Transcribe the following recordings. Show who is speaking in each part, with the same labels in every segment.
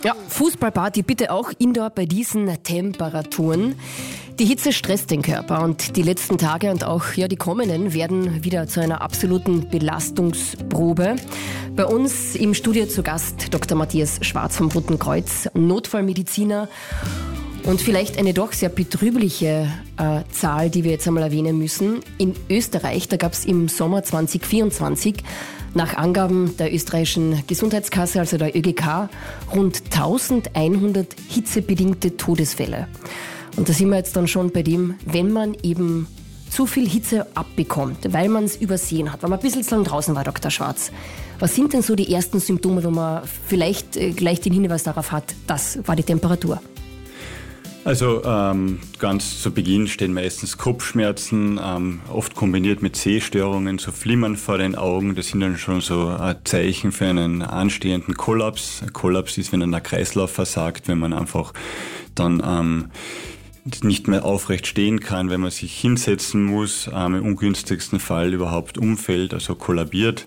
Speaker 1: Ja, Fußballparty bitte auch indoor bei diesen Temperaturen. Die Hitze stresst den Körper und die letzten Tage und auch die kommenden werden wieder zu einer absoluten Belastungsprobe. Bei uns im Studio zu Gast Dr. Matthias Schwarz vom Roten Kreuz, Notfallmediziner. Und vielleicht eine doch sehr betrübliche Zahl, die wir jetzt einmal erwähnen müssen. In Österreich, da gab es im Sommer 2024 nach Angaben der österreichischen Gesundheitskasse, also der ÖGK, rund 1100 hitzebedingte Todesfälle. Und da sind wir jetzt dann schon bei dem, wenn man eben zu viel Hitze abbekommt, weil man es übersehen hat, weil man ein bisschen zu lang draußen war, Dr. Schwarz. Was sind denn so die ersten Symptome, wo man vielleicht gleich den Hinweis darauf hat, das war die Temperatur?
Speaker 2: Also ganz zu Beginn stehen meistens Kopfschmerzen, oft kombiniert mit Sehstörungen, so Flimmern vor den Augen. Das sind dann schon so Zeichen für einen anstehenden Kollaps. Kollaps ist, wenn dann der Kreislauf versagt, wenn man einfach dann nicht mehr aufrecht stehen kann, wenn man sich hinsetzen muss, im ungünstigsten Fall überhaupt umfällt, also kollabiert.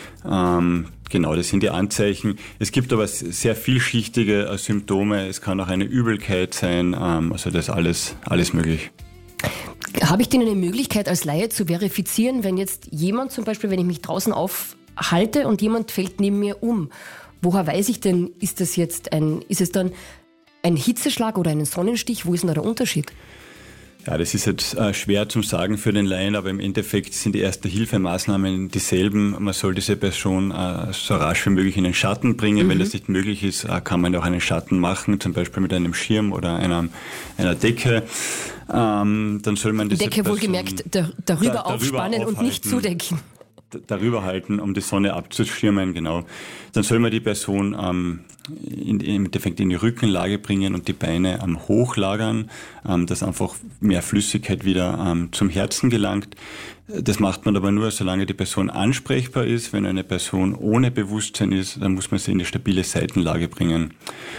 Speaker 2: Genau, das sind die Anzeichen. Es gibt aber sehr vielschichtige Symptome. Es kann auch eine Übelkeit sein. Also das ist alles möglich.
Speaker 1: Habe ich denn eine Möglichkeit als Laie zu verifizieren, wenn jetzt jemand zum Beispiel, wenn ich mich draußen aufhalte und jemand fällt neben mir um, woher weiß ich denn, ist es dann ein Hitzeschlag oder ein Sonnenstich? Wo ist denn da der Unterschied?
Speaker 2: Ja, das ist jetzt schwer zum Sagen für den Laien, aber im Endeffekt sind die Erste-Hilfe-Maßnahmen dieselben. Man soll diese Person so rasch wie möglich in den Schatten bringen. Wenn das nicht möglich ist, kann man auch einen Schatten machen, zum Beispiel mit einem Schirm oder einer Decke. Dann soll man diese
Speaker 1: Decke
Speaker 2: Person
Speaker 1: wohlgemerkt darüber aufspannen und nicht zudecken.
Speaker 2: Darüber halten, um die Sonne abzuschirmen, genau. Dann soll man die Person im Endeffekt in die Rückenlage bringen und die Beine hochlagern, dass einfach mehr Flüssigkeit wieder zum Herzen gelangt. Das macht man aber nur, solange die Person ansprechbar ist. Wenn eine Person ohne Bewusstsein ist, dann muss man sie in die stabile Seitenlage bringen.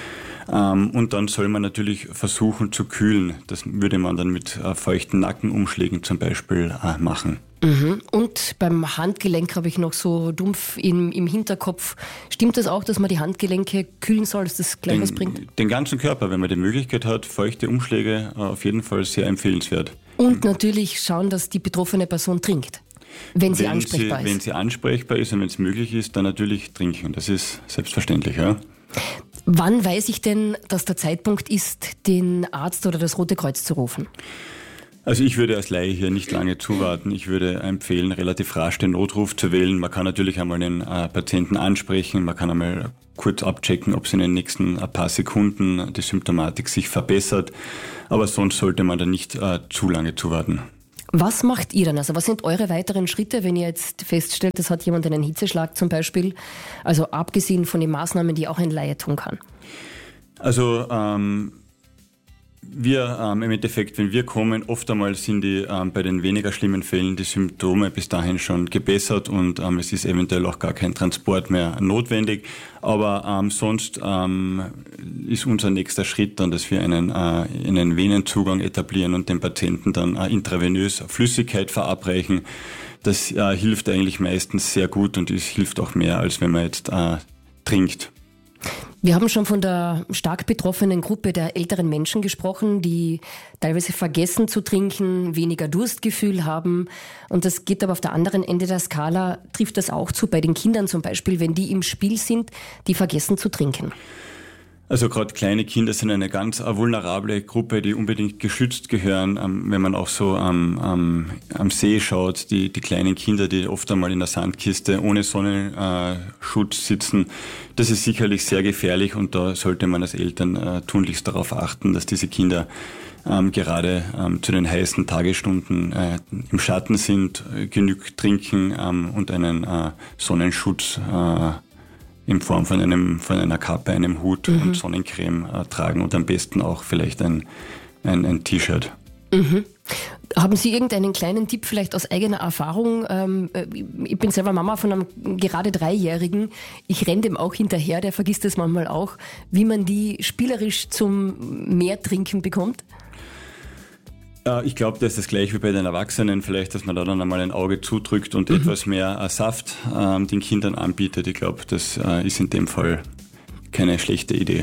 Speaker 2: Und dann soll man natürlich versuchen zu kühlen. Das würde man dann mit feuchten Nackenumschlägen zum Beispiel machen.
Speaker 1: Und beim Handgelenk habe ich noch so dumpf im Hinterkopf. Stimmt das auch, dass man die Handgelenke kühlen soll, dass das gleich was bringt?
Speaker 2: Den ganzen Körper, wenn man die Möglichkeit hat, feuchte Umschläge, auf jeden Fall sehr empfehlenswert.
Speaker 1: Und natürlich schauen, dass die betroffene Person trinkt, wenn sie ansprechbar ist.
Speaker 2: Wenn sie ansprechbar ist und wenn es möglich ist, dann natürlich trinken. Das ist selbstverständlich, ja.
Speaker 1: Wann weiß ich denn, dass der Zeitpunkt ist, den Arzt oder das Rote Kreuz zu rufen?
Speaker 2: Also ich würde als Laie hier nicht lange zuwarten. Ich würde empfehlen, relativ rasch den Notruf zu wählen. Man kann natürlich einmal den Patienten ansprechen, man kann einmal kurz abchecken, ob es in den nächsten paar Sekunden die Symptomatik sich verbessert. Aber sonst sollte man da nicht zu lange zuwarten.
Speaker 1: Was macht ihr dann? Also was sind eure weiteren Schritte, wenn ihr jetzt feststellt, es hat jemand einen Hitzeschlag zum Beispiel? Also abgesehen von den Maßnahmen, die auch ein Laie tun kann.
Speaker 2: Also wir im Endeffekt, wenn wir kommen, oft einmal sind bei den weniger schlimmen Fällen die Symptome bis dahin schon gebessert und es ist eventuell auch gar kein Transport mehr notwendig. Aber sonst ist unser nächster Schritt dann, dass wir einen Venenzugang etablieren und dem Patienten dann intravenös Flüssigkeit verabreichen. Das hilft eigentlich meistens sehr gut und es hilft auch mehr, als wenn man jetzt trinkt.
Speaker 1: Wir haben schon von der stark betroffenen Gruppe der älteren Menschen gesprochen, die teilweise vergessen zu trinken, weniger Durstgefühl haben. Und das geht aber auf der anderen Ende der Skala, trifft das auch zu bei den Kindern zum Beispiel, wenn die im Spiel sind, die vergessen zu trinken.
Speaker 2: Also gerade kleine Kinder sind eine ganz vulnerable Gruppe, die unbedingt geschützt gehören. Wenn man auch so am See schaut, die kleinen Kinder, die oft einmal in der Sandkiste ohne Sonnenschutz sitzen, das ist sicherlich sehr gefährlich und da sollte man als Eltern tunlichst darauf achten, dass diese Kinder gerade zu den heißen Tagesstunden im Schatten sind, genug trinken und einen Sonnenschutz in Form von einer Kappe, einem Hut und Sonnencreme tragen und am besten auch vielleicht ein T-Shirt.
Speaker 1: Haben Sie irgendeinen kleinen Tipp vielleicht aus eigener Erfahrung? Ich bin selber Mama von einem gerade 3-Jährigen. Ich renne dem auch hinterher, der vergisst es manchmal auch, wie man die spielerisch zum Mehrtrinken bekommt.
Speaker 2: Ich glaube, das ist das gleich wie bei den Erwachsenen, vielleicht, dass man da dann einmal ein Auge zudrückt und etwas mehr Saft den Kindern anbietet. Ich glaube, das ist in dem Fall keine schlechte Idee.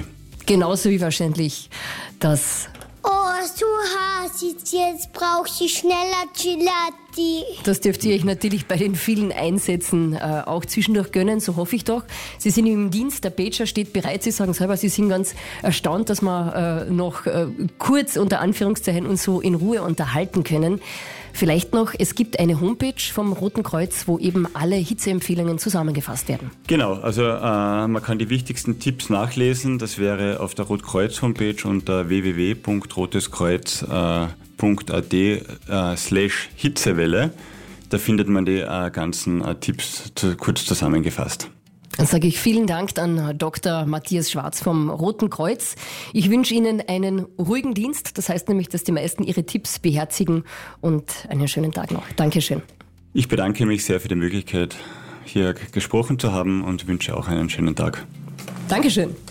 Speaker 1: Genauso wie wahrscheinlich das...
Speaker 3: Oh, so heiß ist jetzt, brauche ich schneller Gelati.
Speaker 1: Das dürft ihr euch natürlich bei den vielen Einsätzen auch zwischendurch gönnen, so hoffe ich doch. Sie sind im Dienst, der Pager steht bereit. Sie sagen selber, Sie sind ganz erstaunt, dass wir noch kurz unter Anführungszeichen uns so in Ruhe unterhalten können. Vielleicht noch, es gibt eine Homepage vom Roten Kreuz, wo eben alle Hitzeempfehlungen zusammengefasst werden.
Speaker 2: Genau, also man kann die wichtigsten Tipps nachlesen. Das wäre auf der Rotkreuz-Homepage unter www.roteskreuz.at/Hitzewelle. Da findet man die ganzen Tipps kurz zusammengefasst.
Speaker 1: Dann sage ich vielen Dank an Dr. Matthias Schwarz vom Roten Kreuz. Ich wünsche Ihnen einen ruhigen Dienst. Das heißt nämlich, dass die meisten Ihre Tipps beherzigen und einen schönen Tag noch. Dankeschön.
Speaker 2: Ich bedanke mich sehr für die Möglichkeit, hier gesprochen zu haben und wünsche auch einen schönen Tag.
Speaker 1: Dankeschön.